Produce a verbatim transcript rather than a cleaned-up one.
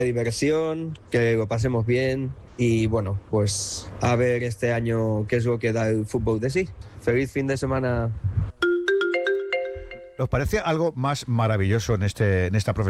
diversión, que lo pasemos bien y bueno, pues a ver este año qué es lo que da el fútbol de sí. Feliz fin de semana. ¿Os parece algo más maravilloso en, este, en esta profesión?